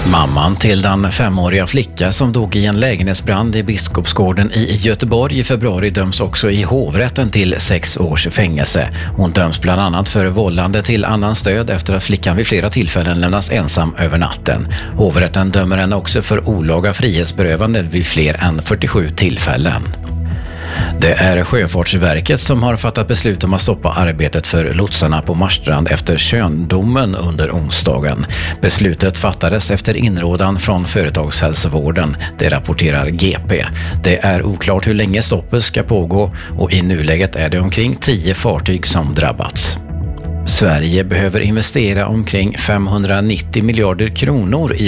Mamman till den 5-åriga flicka som dog i en lägenhetsbrand i Biskopsgården i Göteborg i februari döms också i hovrätten till 6 års fängelse. Hon döms bland annat för vållande till annan stöd efter att flickan vid flera tillfällen lämnas ensam över natten. Hovrätten dömer henne också för olaga frihetsberövande vid fler än 47 tillfällen. Det är Sjöfartsverket som har fattat beslut om att stoppa arbetet för lotsarna på Marstrand efter Tjörndomen under onsdagen. Beslutet fattades efter inrådan från företagshälsovården, det rapporterar GP. Det är oklart hur länge stoppet ska pågå och i nuläget är det omkring 10 fartyg som drabbats. Sverige behöver investera omkring 590 miljarder kronor i